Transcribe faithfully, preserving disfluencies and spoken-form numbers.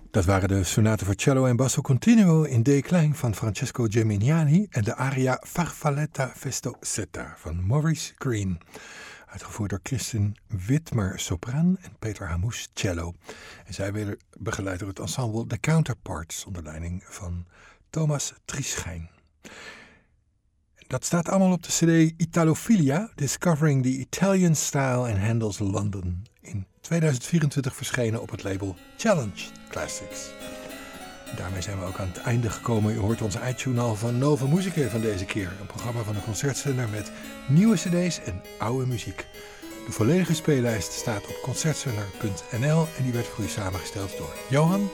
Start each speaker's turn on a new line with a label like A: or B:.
A: Dat waren de sonaten voor cello en basso continuo in D-klein van Francesco Geminiani en de aria Farfalletta Festo Setta van Maurice Green. Uitgevoerd door Kristin Witmer sopraan en Peter Hamous cello. En zij werden begeleid door het ensemble The Counterparts onder leiding van Thomas Trieschijn. Dat staat allemaal op de cd Italofilia, Discovering the Italian Style in Handel's London. In tweeduizend vierentwintig verschenen op het label Challenge Classics. En daarmee zijn we ook aan het einde gekomen. U hoort onze iTunes van Nova Musica van deze keer. Een programma van de Concertzender met nieuwe cd's en oude muziek. De volledige speellijst staat op concertzender punt n l en die werd voor u samengesteld door Johan